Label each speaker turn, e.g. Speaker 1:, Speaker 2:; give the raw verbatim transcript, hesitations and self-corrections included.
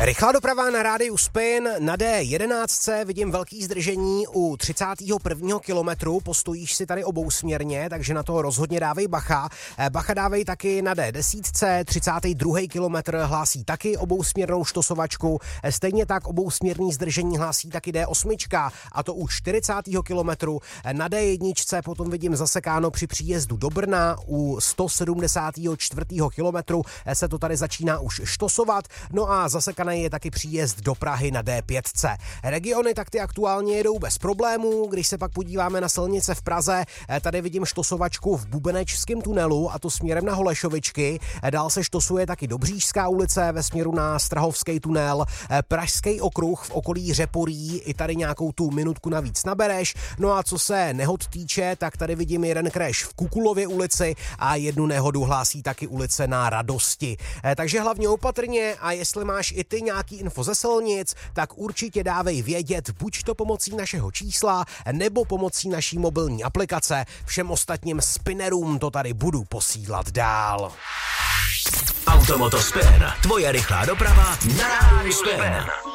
Speaker 1: Rychlá doprava na rádiu Spin. Na D jedenáct vidím velký zdržení u třicátého prvního kilometru, postojíš si tady obousměrně, takže na to rozhodně dávej bacha. Bacha dávej taky na D deset, třicátý druhý kilometr hlásí taky obousměrnou štosovačku, stejně tak obousměrný zdržení hlásí taky D osm, a to u čtyřicátého kilometru. Na D jedna potom vidím zasekáno při příjezdu do Brna, u sto sedmdesátého čtvrtého kilometru se to tady začíná už štosovat, no a zasekaný je taky příjezd do Prahy na D pět. Regiony tak ty aktuálně jedou bez problémů, když se pak podíváme na silnice v Praze, tady vidím štosovačku v Bubenečském tunelu, a to směrem na Holešovičky, dál se štosuje taky Dobřížská ulice ve směru na Strahovský tunel, Pražský okruh v okolí Řeporí, i tady nějakou tu minutku navíc nabereš, no a co se nehod týče, tak tady vidím jeden crash v Kukulově ulici a jednu nehodu hlásí taky ulice na Radosti. Takže hlavně opatrně, a jestli máš i ty nějaký info ze silnic, tak určitě dávej vědět, buď to pomocí našeho čísla, nebo pomocí naší mobilní aplikace. Všem ostatním spinnerům to tady budu posílat dál.
Speaker 2: Automoto Spin, tvoje rychlá doprava na rádiu Spin.